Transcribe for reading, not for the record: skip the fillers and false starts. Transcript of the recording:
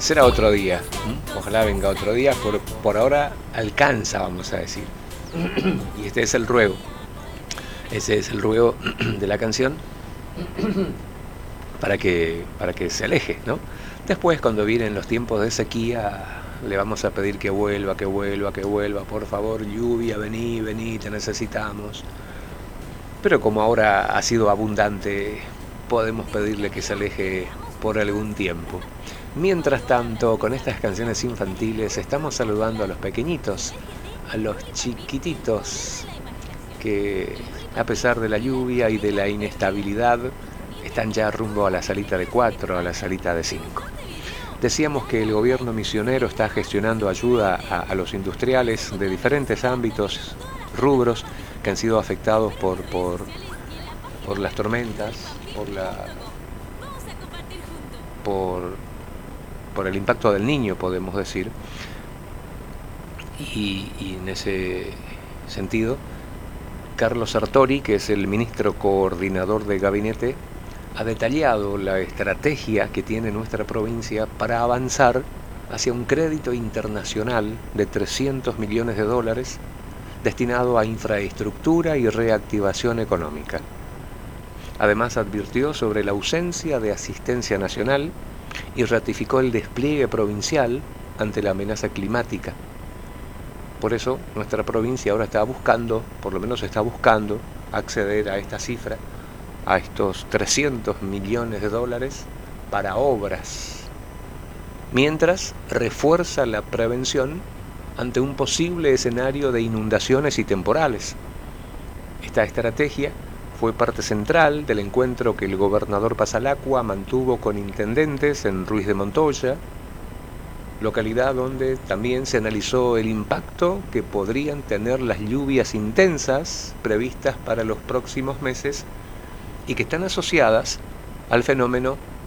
será otro día. Ojalá venga otro día. Por ahora alcanza, vamos a decir. Y este es el ruego. Ese es el ruego de la canción para que se aleje, ¿no? Después, cuando vienen los tiempos de sequía, le vamos a pedir que vuelva, que vuelva, que vuelva. Por favor, lluvia, vení, vení, te necesitamos. Pero como ahora ha sido abundante, podemos pedirle que se aleje por algún tiempo. Mientras tanto, con estas canciones infantiles estamos saludando a los pequeñitos, a los chiquititos, que a pesar de la lluvia y de la inestabilidad, están ya rumbo a la salita de 4, a la salita de 5. Decíamos que el gobierno misionero está gestionando ayuda a los industriales de diferentes ámbitos, rubros, que han sido afectados por las tormentas, por el impacto del Niño, podemos decir. Y en ese sentido, Carlos Sartori, que es el ministro coordinador de gabinete, ha detallado la estrategia que tiene nuestra provincia para avanzar hacia un crédito internacional de 300 millones de dólares destinado a infraestructura y reactivación económica. Además, advirtió sobre la ausencia de asistencia nacional y ratificó el despliegue provincial ante la amenaza climática. Por eso, nuestra provincia ahora está buscando, por lo menos está buscando, acceder a esta cifra, a estos 300 millones de dólares para obras, mientras refuerza la prevención ante un posible escenario de inundaciones y temporales. Esta estrategia fue parte central del encuentro que el gobernador Pasalacua mantuvo con intendentes en Ruiz de Montoya, localidad donde también se analizó el impacto que podrían tener las lluvias intensas previstas para los próximos meses y que están asociadas al fenómeno